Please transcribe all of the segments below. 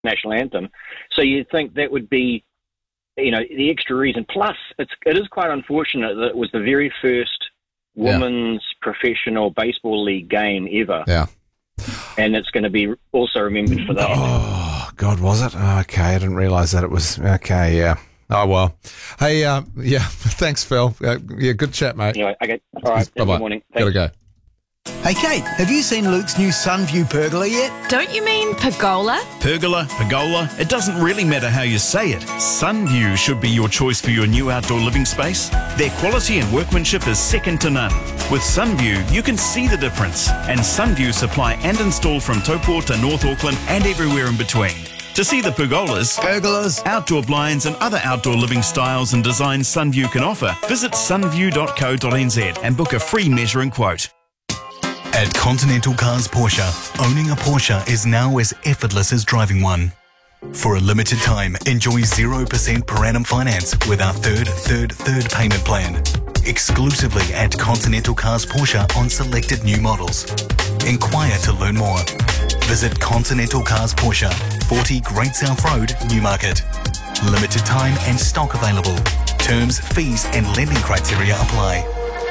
national anthem. So you'd think that would be, the extra reason. Plus, it is quite unfortunate that it was the very first women's professional baseball league game ever. Yeah. And it's going to be also remembered for that. Oh, God, was it? Okay, I didn't realise that it was. Okay, yeah. Oh, well. Hey, thanks, Phil. Yeah, good chat, mate. Anyway, okay. All right. Bye-bye. Good morning. Gotta go. Hey, Kate, have you seen Luke's new Sunview pergola yet? Don't you mean pergola? Pergola, it doesn't really matter how you say it. Sunview should be your choice for your new outdoor living space. Their quality and workmanship is second to none. With Sunview, you can see the difference. And Sunview supply and install from Taupo to North Auckland and everywhere in between. To see the pergolas, outdoor blinds and other outdoor living styles and designs Sunview can offer, visit sunview.co.nz and book a free measuring quote. At Continental Cars Porsche, owning a Porsche is now as effortless as driving one. For a limited time, enjoy 0% per annum finance with our third payment plan. Exclusively at Continental Cars Porsche on selected new models. Inquire to learn more. Visit Continental Cars Porsche, 40 Great South Road, Newmarket. Limited time and stock available. Terms, fees and lending criteria apply.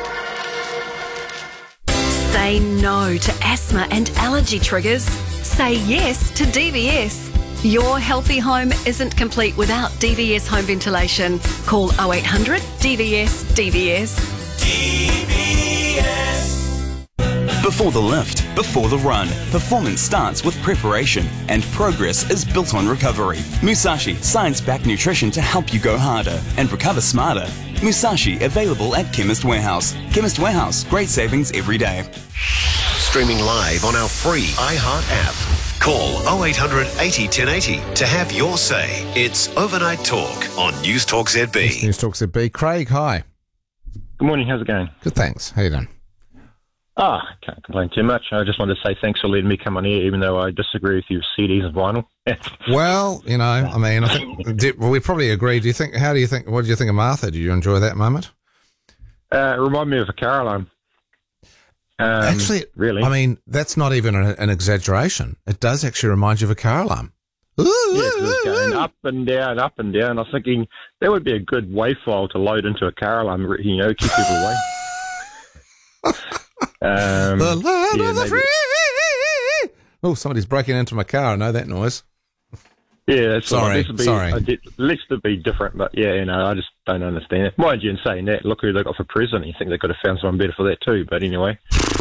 Say no to asthma and allergy triggers. Say yes to DVS. Your healthy home isn't complete without DVS home ventilation. Call 0800 DVS DVS. Before the lift, before the run, performance starts with preparation and progress is built on recovery. Musashi, science-backed nutrition to help you go harder and recover smarter. Musashi, available at Chemist Warehouse. Chemist Warehouse, great savings every day. Streaming live on our free iHeart app. Call 0800 80 1080 to have your say. It's Overnight Talk on News Talk ZB. News Talk ZB. Craig, hi. Good morning, how's it going? Good, thanks. How you doing? Can't complain too much. I just wanted to say thanks for letting me come on here, even though I disagree with you with CDs and vinyl. Well, I think we probably agree. What do you think of Martha? Do you enjoy that moment? It reminded me of a car alarm. Actually, really? I mean, that's not even an exaggeration. It does actually remind you of a car alarm. Yeah, 'cause it's going up and down, up and down. I was thinking that would be a good WAV file to load into a car alarm, keep people away. The land of the free. Oh, somebody's breaking into my car. I know that noise. Yeah, sorry. Let's be different, but I just don't understand it. Mind you, in saying that, look who they got for president. You think they could have found someone better for that too. But anyway,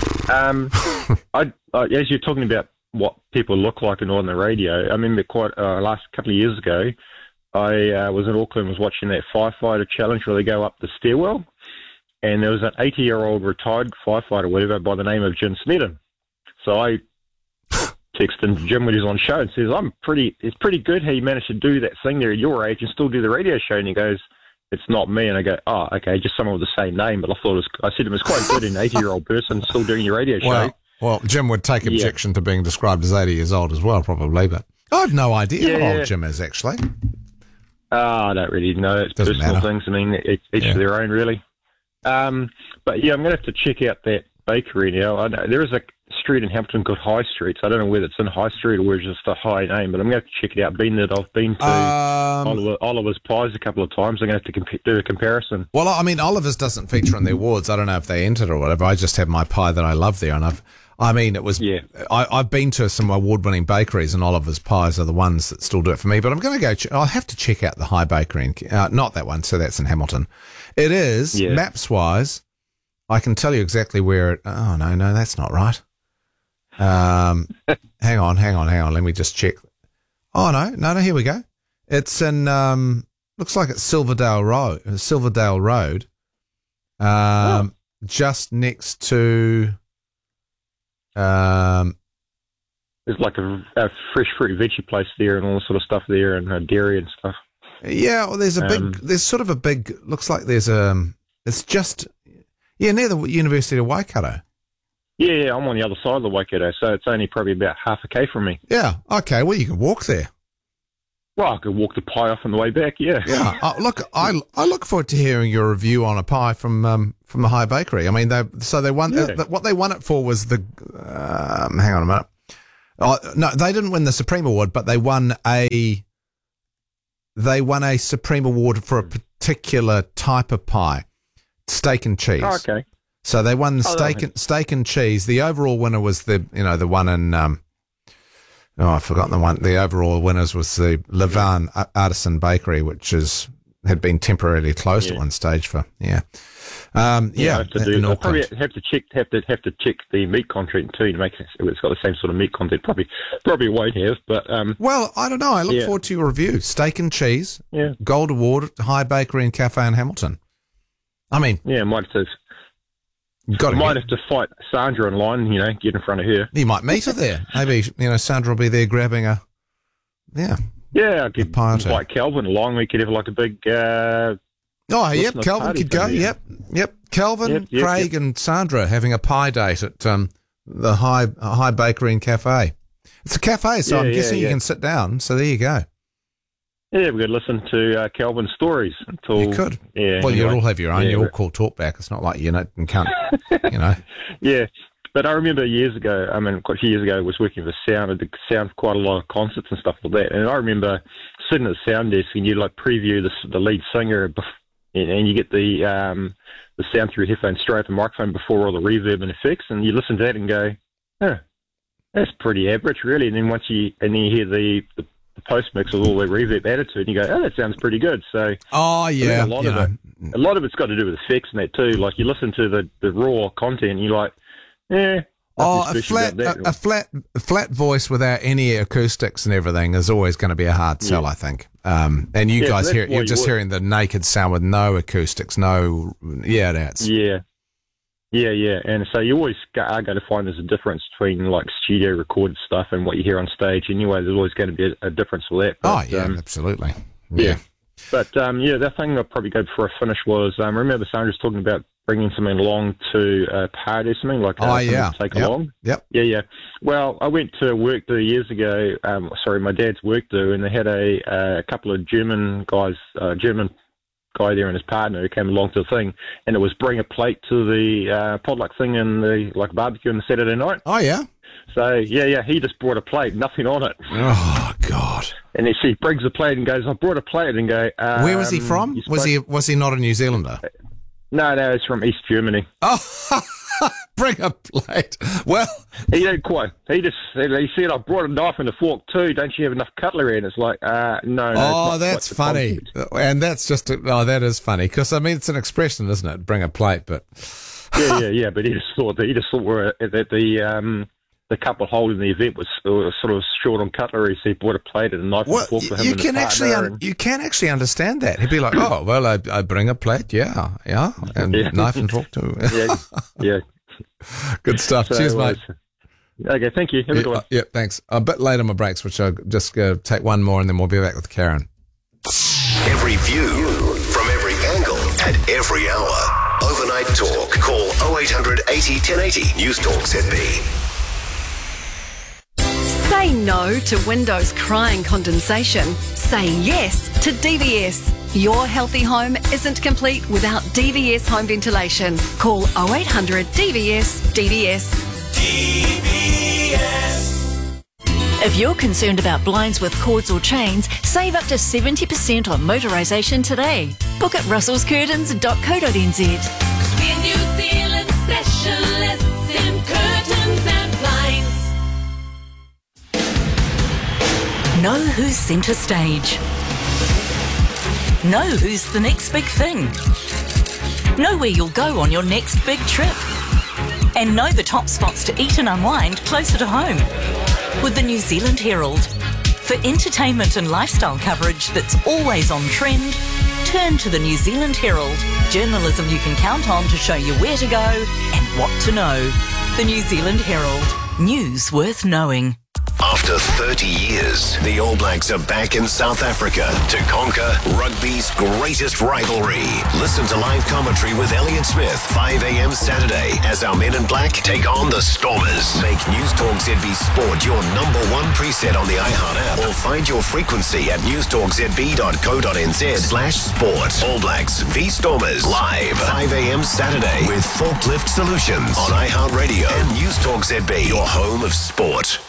as you're talking about what people look like and on the radio, I remember last couple of years ago, I was in Auckland, was watching that firefighter challenge where they go up the stairwell. And there was an 80-year-old retired firefighter, whatever, by the name of Jim Snedden. So I texted Jim when he was on show and says, it's pretty good how you managed to do that thing there at your age and still do the radio show. And he goes, it's not me. And I go, oh, okay, just someone with the same name. But I said to him, it's quite good, an 80-year-old person still doing your radio show. Well, Jim would take objection to being described as 80 years old as well, probably. But I have no idea how old Jim is, actually. I don't really know. It's personal things. I mean, each of their own, really. But yeah, I'm going to have to check out that bakery now. I know there is a street in Hamilton called High Street, so I don't know whether it's in High Street or whether it's just a high name, but I'm going to have to check it out. I've been to Oliver's Pies a couple of times. I'm going to have to do a comparison. Well, I mean, Oliver's doesn't feature in the awards. I don't know if they entered or whatever. I just have my pie that I love there, and I've been to some award-winning bakeries, and Oliver's Pies are the ones that still do it for me. But I'm going to go. I'll have to check out the High Bakery, not that one. So that's in Hamilton. It is maps-wise. I can tell you exactly where it. Oh no, that's not right. Hang on. Let me just check. Oh no. Here we go. It's in. Looks like it's Silverdale Road. Just next to. There's like a fresh fruit veggie place there and all this sort of stuff there and dairy and stuff. Yeah, well, there's a big, looks like it's just, near the University of Waikato. Yeah, I'm on the other side of the Waikato, so it's only probably about half a K from me. Yeah, okay, well, you can walk there. Well, I could walk the pie off on the way back, yeah. Yeah, look, I look forward to hearing your review on a pie from the High Bakery. I mean, they won, what they won it for was hang on a minute. No, they didn't win the Supreme Award, but they won a Supreme Award for a particular type of pie, steak and cheese. Oh, okay. So they won the steak and cheese. The overall winner was the one in I've forgotten the one. The overall winners was the Levan Artisan Bakery, which had been temporarily closed at one stage for I'll probably have to check the meat content too to make sure it's got the same sort of meat content. Probably won't have, but well, I don't know. I look forward to your review. Steak and cheese, Gold Award, High Bakery and Cafe in Hamilton. I mean, might have to fight Sandra in line. Get in front of her. You might meet her there. Maybe Sandra will be there grabbing a Yeah, I could invite Calvin along. We could have like a big. Calvin could go. Yep. Calvin, Craig, and Sandra having a pie date at the High Bakery and Cafe. It's a cafe, so I'm guessing you can sit down. So there you go. Yeah, we could listen to Calvin's stories until you could. Yeah, well, you'll all have your own. You all call talkback. It's not like and can't. Yeah. But I remember quite a few years ago, I was working with sound. I did sound for quite a lot of concerts and stuff like that. And I remember sitting at the sound desk and you'd like preview the lead singer, and you get the sound through your headphones straight at the microphone before all the reverb and effects, and you listen to that and go, that's pretty average, really. And then you hear the post mix with all the reverb added to it, and you go, that sounds pretty good. So a lot of it's got to do with effects and that too. Like you listen to the raw content, and you're like, a flat voice without any acoustics and everything is always going to be a hard sell, I think. And you guys you're just hearing the naked sound with no acoustics, that's and so you always are going to find there's a difference between like studio recorded stuff and what you hear on stage. Anyway, there's always going to be a difference with that. But, absolutely. But that thing I'd probably go for a finish was I remember Sandra was talking about bringing something along to a party or something like to take along. Yep. Yeah. Well, I went to work there years ago. My dad's work there, and they had a couple of German guys, German guy there and his partner who came along to the thing, and it was bring a plate to the potluck thing and the barbecue on the Saturday night. Oh yeah. So he just brought a plate, nothing on it. Oh God! And he brings a plate and goes, "I brought a plate," and go. Where was he from? Was he not a New Zealander? No, he's from East Germany. Oh, bring a plate. Well, he didn't quite. He said, "I brought a knife and a fork too. Don't you have enough cutlery?" And it's like, no. Oh, that's funny. And that's that is funny because it's an expression, isn't it? Bring a plate, but yeah. But he just thought that the couple holding the event was sort of short on cutlery, so he brought a plate and a knife and a fork for him. You can actually understand that. He'd be like, "Oh, well, I bring a plate, and knife and fork too." yeah. Good stuff. So, cheers, mate. Okay, thank you. Have a good one. Yeah, thanks. A bit late on my breaks, which I'll just take one more, and then we'll be back with Karen. Every view from every angle at every hour. Overnight Talk. Call 0800 80 1080. News Talk ZB. Say no to windows crying condensation. Say yes to DVS. Your healthy home isn't complete without DVS home ventilation. Call 0800 DVS DVS. DVS. If you're concerned about blinds with cords or chains, save up to 70% on motorisation today. Book at russellscurtains.co.nz. We're New Zealand specialists in curtains and blinds. Know who's centre stage. Know who's the next big thing. Know where you'll go on your next big trip. And know the top spots to eat and unwind closer to home. With the New Zealand Herald. For entertainment and lifestyle coverage that's always on trend, turn to the New Zealand Herald. Journalism you can count on to show you where to go and what to know. The New Zealand Herald. News worth knowing. After 30 years, the All Blacks are back in South Africa to conquer rugby's greatest rivalry. Listen to live commentary with Elliot Smith, 5 a.m. Saturday, as our men in black take on the Stormers. Make News Talk ZB Sport your number one preset on the iHeart app, or find your frequency at newstalkzb.co.nz/sport. All Blacks v Stormers, live, 5 a.m. Saturday, with Forklift Solutions on iHeart Radio and News Talk ZB, your home of sport.